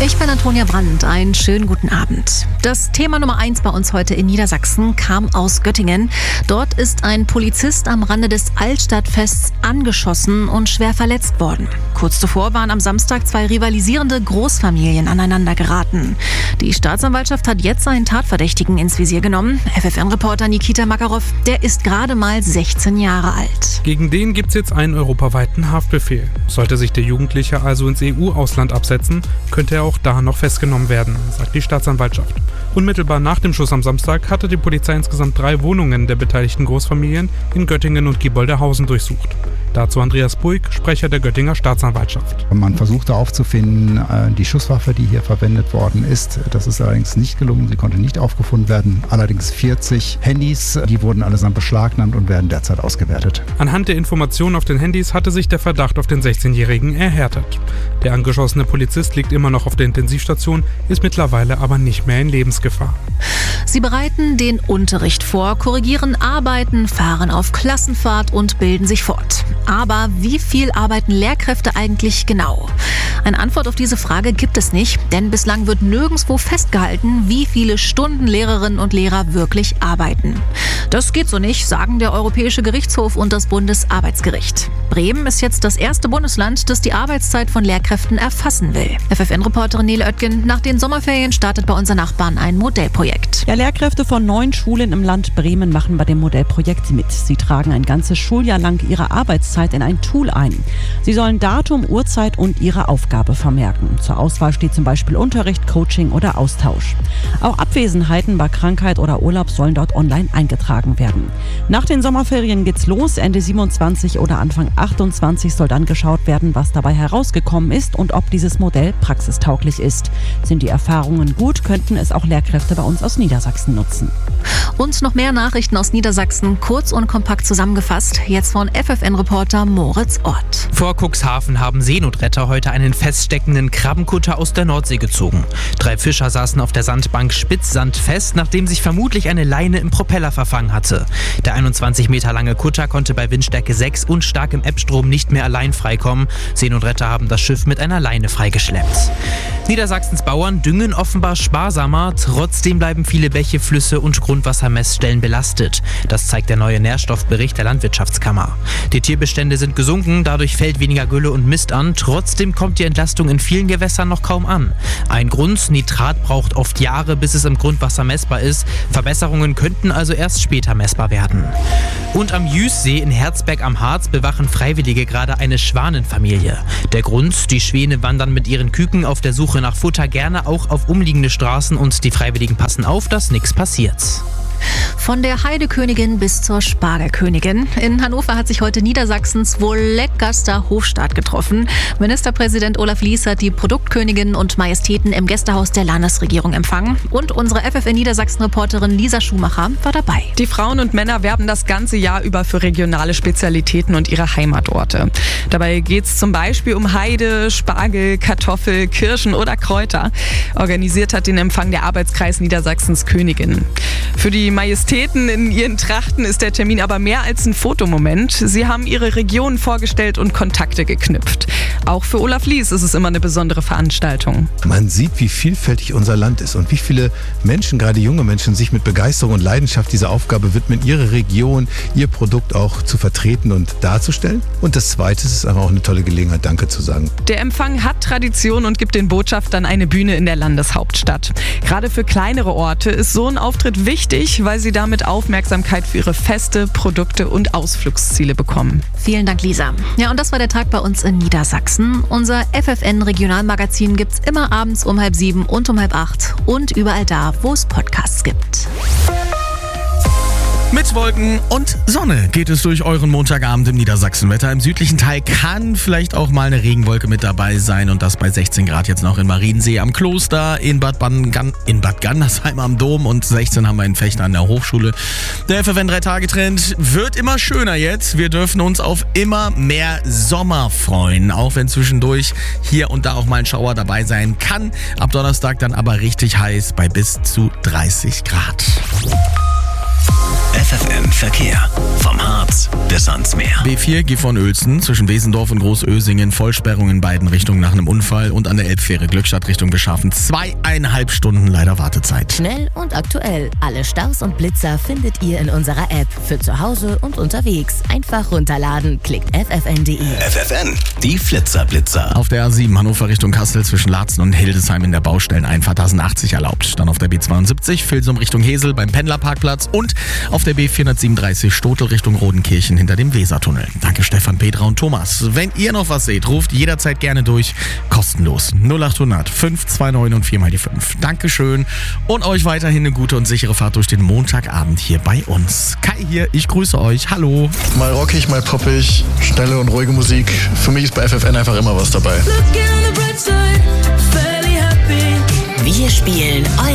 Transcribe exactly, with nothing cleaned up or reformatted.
Ich bin Antonia Brandt. Einen schönen guten Abend. Das Thema Nummer eins bei uns heute in Niedersachsen kam aus Göttingen. Dort ist ein Polizist am Rande des Altstadtfests angeschossen und schwer verletzt worden. Kurz zuvor waren am Samstag zwei rivalisierende Großfamilien aneinander geraten. Die Staatsanwaltschaft hat jetzt einen Tatverdächtigen ins Visier genommen. F F N-Reporter Nikita Makarov, der ist gerade mal sechzehn Jahre alt. Gegen den gibt es jetzt einen europaweiten Haftbefehl. Sollte sich der Jugendliche also ins E U-Ausland absetzen, könnte er auch da noch festgenommen werden, sagt die Staatsanwaltschaft. Unmittelbar nach dem Schuss am Samstag hatte die Polizei insgesamt drei Wohnungen der beteiligten Großfamilien in Göttingen und Gieboldehausen durchsucht. Dazu Andreas Buig, Sprecher der Göttinger Staatsanwaltschaft. Man versuchte aufzufinden, die Schusswaffe, die hier verwendet worden ist. Das ist allerdings nicht gelungen, sie konnte nicht aufgefunden werden. Allerdings vierzig Handys, die wurden allesamt beschlagnahmt und werden derzeit ausgewertet. Anhand der Informationen auf den Handys hatte sich der Verdacht auf den sechzehnjährigen erhärtet. Der angeschossene Polizist liegt immer noch auf der Intensivstation, ist mittlerweile aber nicht mehr in Lebensgefahr. Sie bereiten den Unterricht vor, korrigieren Arbeiten, fahren auf Klassenfahrt und bilden sich fort. Aber wie viel arbeiten Lehrkräfte eigentlich genau? Eine Antwort auf diese Frage gibt es nicht, denn bislang wird nirgendwo festgehalten, wie viele Stunden Lehrerinnen und Lehrer wirklich arbeiten. Das geht so nicht, sagen der Europäische Gerichtshof und das Bundesarbeitsgericht. Bremen ist jetzt das erste Bundesland, das die Arbeitszeit von Lehrkräften erfassen will. F F N-Reporterin Nele Oetgen, nach den Sommerferien startet bei unseren Nachbarn ein Modellprojekt. Ja, Lehrkräfte von neun Schulen im Land Bremen machen bei dem Modellprojekt mit. Sie tragen ein ganzes Schuljahr lang ihre Arbeitszeit in ein Tool ein. Sie sollen Datum, Uhrzeit und ihre Aufgabe vermerken. Zur Auswahl steht zum Beispiel Unterricht, Coaching oder Austausch. Auch Abwesenheiten bei Krankheit oder Urlaub sollen dort online eingetragen werden. Nach den Sommerferien geht's los. Ende siebenundzwanzig oder Anfang achtundzwanzig soll dann geschaut werden, was dabei herausgekommen ist und ob dieses Modell praxistauglich ist. Sind die Erfahrungen gut, könnten es auch Lehrkräfte bei uns aus Niedersachsen nutzen. Und noch mehr Nachrichten aus Niedersachsen, kurz und kompakt zusammengefasst. Jetzt von F F N-Reporter Moritz Ort. Vor Cuxhaven haben Seenotretter heute einen feststeckenden Krabbenkutter aus der Nordsee gezogen. Drei Fischer saßen auf der Sandbank Spitzsand fest, nachdem sich vermutlich eine Leine im Propeller verfangen hatte. Der einundzwanzig Meter lange Kutter konnte bei Windstärke sechs und starkem Ebbstrom nicht mehr allein freikommen. Seenotretter haben das Schiff mit einer Leine freigeschleppt. Niedersachsens Bauern düngen offenbar sparsamer, trotzdem bleiben viele Bäche, Flüsse und Grundwassermessstellen belastet. Das zeigt der neue Nährstoffbericht der Landwirtschaftskammer. Die Tierbestände sind gesunken, dadurch fällt weniger Gülle und Mist an. Trotzdem kommt die Entlastung in vielen Gewässern noch kaum an. Ein Grund: Nitrat braucht oft Jahre, bis es im Grundwasser messbar ist. Verbesserungen könnten also erst später messbar werden. Und am Jüßsee in Herzberg am Harz bewachen Freiwillige gerade eine Schwanenfamilie. Der Grund: Die Schwäne wandern mit ihren Küken auf der Suche nach Futter gerne auch auf umliegende Straßen und die Freiwilligen passen auf, dass nichts passiert. Von der Heidekönigin bis zur Spargelkönigin. In Hannover hat sich heute Niedersachsens wohl leckerster Hofstaat getroffen. Ministerpräsident Olaf Lies hat die Produktköniginnen und Majestäten im Gästehaus der Landesregierung empfangen. Und unsere F F N Niedersachsen-Reporterin Lisa Schumacher war dabei. Die Frauen und Männer werben das ganze Jahr über für regionale Spezialitäten und ihre Heimatorte. Dabei geht es zum Beispiel um Heide, Spargel, Kartoffel, Kirschen oder Kräuter. Organisiert hat den Empfang der Arbeitskreis Niedersachsens Königinnen. Für die Majestäten in ihren Trachten ist der Termin aber mehr als ein Fotomoment. Sie haben ihre Region vorgestellt und Kontakte geknüpft. Auch für Olaf Lies ist es immer eine besondere Veranstaltung. Man sieht, wie vielfältig unser Land ist und wie viele Menschen, gerade junge Menschen, sich mit Begeisterung und Leidenschaft dieser Aufgabe widmen, ihre Region, ihr Produkt auch zu vertreten und darzustellen. Und das Zweite ist einfach auch eine tolle Gelegenheit, Danke zu sagen. Der Empfang hat Tradition und gibt den Botschaftern eine Bühne in der Landeshauptstadt. Gerade für kleinere Orte ist so ein Auftritt wichtig, weil sie damit Aufmerksamkeit für ihre Feste, Produkte und Ausflugsziele bekommen. Vielen Dank, Lisa. Ja, und das war der Tag bei uns in Niedersachsen. Unser F F N-Regionalmagazin gibt's immer abends um halb sieben und um halb acht und überall da, wo es Podcasts gibt. Mit Wolken und Sonne geht es durch euren Montagabend im Niedersachsenwetter. Im südlichen Teil kann vielleicht auch mal eine Regenwolke mit dabei sein und das bei sechzehn Grad jetzt noch in Mariensee am Kloster, in Bad, Ban- in Bad Gandersheim am Dom und sechzehn haben wir in Vechta an der Hochschule. Der F F N drei Tage Trend wird immer schöner jetzt. Wir dürfen uns auf immer mehr Sommer freuen, auch wenn zwischendurch hier und da auch mal ein Schauer dabei sein kann. Ab Donnerstag dann aber richtig heiß bei bis zu dreißig Grad. F F N Verkehr. Vom Harz bis ans Meer. B vier Gifhorn-Uelzen zwischen Wesendorf und Großösingen. Vollsperrung in beiden Richtungen nach einem Unfall. Und an der Elbfähre Glückstadt Richtung Beschaffen. Zweieinhalb Stunden leider Wartezeit. Schnell und aktuell. Alle Staus und Blitzer findet ihr in unserer App. Für zu Hause und unterwegs. Einfach runterladen. Klickt f f n punkt d e. F F N, die Flitzer-Blitzer. Auf der A sieben Hannover Richtung Kassel zwischen Laatzen und Hildesheim in der Baustelleneinfahrt achtzig erlaubt. Dann auf der B zweiundsiebzig Filsum Richtung Hesel beim Pendlerparkplatz und auf der B vierhundertsiebenunddreißig Stotel Richtung Rodenkirchen hinter dem Wesertunnel. Danke Stefan, Petra und Thomas. Wenn ihr noch was seht, ruft jederzeit gerne durch. Kostenlos. null acht hundert fünf zwei neun und vier mal die fünf. Dankeschön und euch weiterhin eine gute und sichere Fahrt durch den Montagabend hier bei uns. Kai hier, ich grüße euch. Hallo. Mal rockig, mal poppig, schnelle und ruhige Musik. Für mich ist bei F F N einfach immer was dabei. Wir spielen